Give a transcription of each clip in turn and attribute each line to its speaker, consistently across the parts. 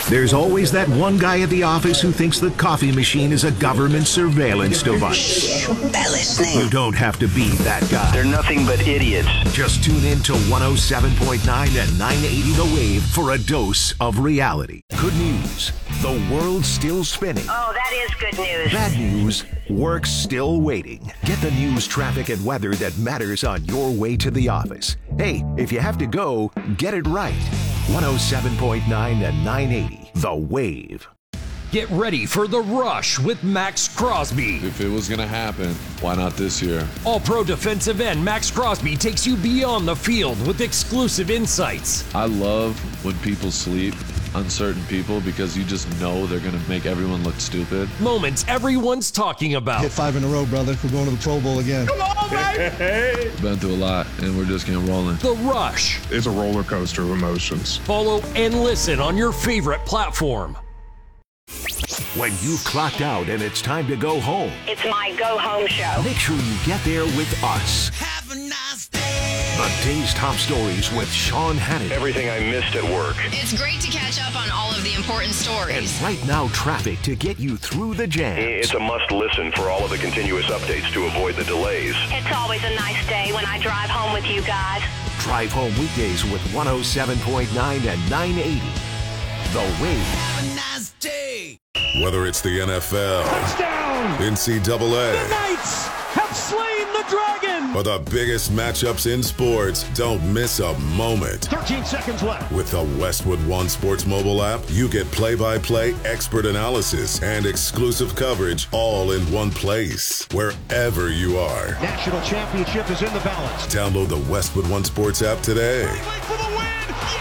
Speaker 1: There's always that one guy at the office who thinks the coffee machine is a government surveillance device.
Speaker 2: They're listening.
Speaker 1: You don't have to be that guy.
Speaker 3: They're nothing but idiots.
Speaker 1: Just tune in to 107.9 and 980 The Wave for a dose of reality. Good news. The world's still spinning.
Speaker 4: Oh, that is good news.
Speaker 1: Bad news. Work's still waiting. Get the news, traffic, and weather that matters on your way to the office. Hey, if you have to go, get it right. 107.9 and 980 The Wave.
Speaker 5: Get ready for The Rush with Max Crosby.
Speaker 6: If it was going to happen, why not this year?
Speaker 5: All-pro defensive end Max Crosby takes you beyond the field with exclusive insights.
Speaker 6: I love when people sleep, uncertain people, because you just know they're going to make everyone look stupid.
Speaker 5: Moments everyone's talking about.
Speaker 7: Hit 5 in a row, brother. We're going to the Pro Bowl again.
Speaker 4: Come on, baby!
Speaker 6: Been through a lot, and we're just getting rolling.
Speaker 5: The Rush.
Speaker 8: It's a roller coaster of emotions.
Speaker 5: Follow and listen on your favorite platform.
Speaker 1: When you've clocked out and it's time to go home,
Speaker 4: It's my go-home show.
Speaker 1: make sure you get there with us.
Speaker 2: Have a nice day.
Speaker 1: The day's top stories with Sean Hannity.
Speaker 3: Everything I missed at work.
Speaker 9: It's great to catch up on all of the important
Speaker 1: And
Speaker 9: stories.
Speaker 1: right now, traffic to get you through the jams.
Speaker 3: It's a must-listen for all of the continuous updates to avoid the delays.
Speaker 4: It's always a nice day when I drive home with you guys.
Speaker 1: Drive home weekdays with 107.9 and 980. The Wave.
Speaker 2: Have a nice day.
Speaker 10: Whether it's the NFL, NCAA,
Speaker 11: Knights have slain the dragon.
Speaker 10: or the biggest matchups in sports, don't miss a moment.
Speaker 11: 13 seconds left.
Speaker 10: With the Westwood One Sports mobile app, you get play-by-play, expert analysis, and exclusive coverage all in one place, wherever you are.
Speaker 11: National championship is in the balance.
Speaker 10: Download the Westwood One Sports app today.
Speaker 11: For the win.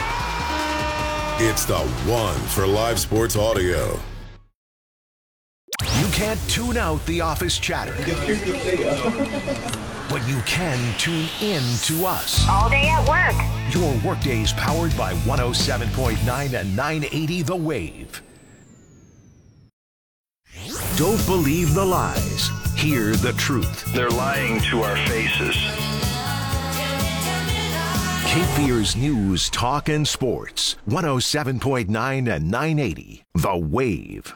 Speaker 10: It's the one for live sports audio.
Speaker 1: You can't tune out the office chatter. But you can tune in to us.
Speaker 4: All day at work.
Speaker 1: Your workday's powered by 107.9 and 980 The Wave. Don't believe the lies. Hear the truth.
Speaker 3: They're lying to our faces.
Speaker 1: Cape Fear's News, Talk, and Sports. 107.9 and 980 The Wave.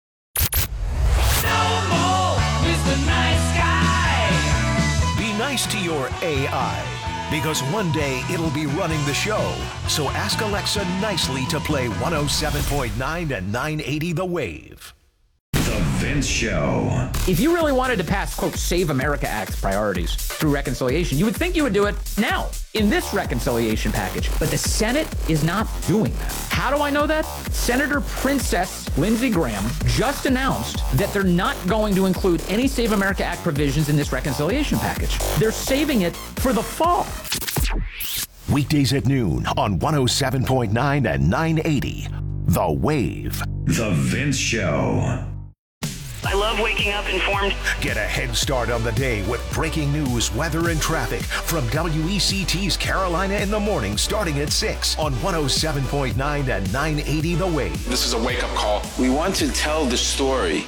Speaker 1: Be nice to your AI, because one day it'll be running the show. So ask Alexa nicely to play 107.9 and 980 The Wave.
Speaker 12: The Vince Show.
Speaker 13: If you really wanted to pass, quote, Save America Act priorities through reconciliation, you would think you would do it now, in this reconciliation package. But the Senate is not doing that. How do I know that? Senator Princess Lindsey Graham just announced that they're not going to include any Save America Act provisions in this reconciliation package. They're saving it for the fall.
Speaker 1: Weekdays at noon on 107.9 and 980 The Wave.
Speaker 12: The Vince Show.
Speaker 4: I love waking up informed.
Speaker 1: Get a head start on the day with breaking news, weather, and traffic from WECT's Carolina in the Morning starting at 6 on 107.9 and 980 The Wave.
Speaker 14: This is a wake-up call. We want to tell the story.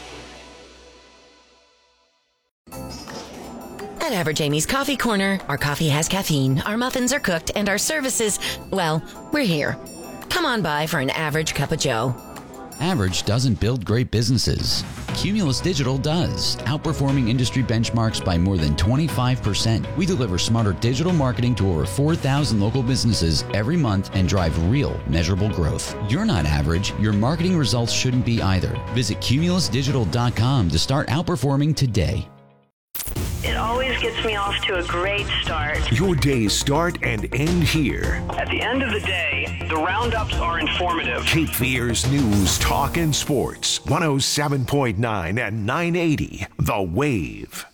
Speaker 9: At Average Amy's Coffee Corner, our coffee has caffeine, our muffins are cooked, and our services, well, we're here. Come on by for an average cup of joe.
Speaker 15: Average doesn't build great businesses. Cumulus Digital does, outperforming industry benchmarks by more than 25%. We deliver smarter digital marketing to over 4,000 local businesses every month and drive real, measurable growth. You're not average. Your marketing results shouldn't be either. Visit cumulusdigital.com to start outperforming today.
Speaker 4: It always gets me off to a great start.
Speaker 1: Your days start and end here.
Speaker 3: At the end of the day, the roundups are informative.
Speaker 1: Cape Fear's News, Talk, and Sports. 107.9 and 980 The Wave.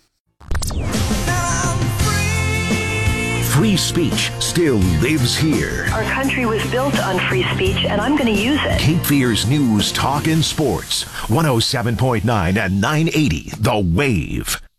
Speaker 1: Free speech still lives here.
Speaker 4: Our country was built on free speech, and I'm going to use it.
Speaker 1: Cape Fear's News, Talk, and Sports. 107.9 and 980 The Wave.